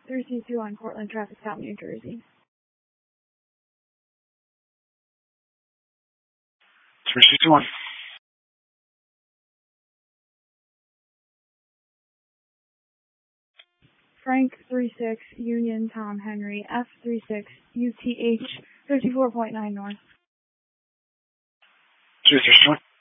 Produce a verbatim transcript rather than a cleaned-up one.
three C two on Cortland Traffic Stop, New Jersey. three C two one. Frank three six, Union Tom Henry, F three six, U T H, fifty-four point nine North. three six two one.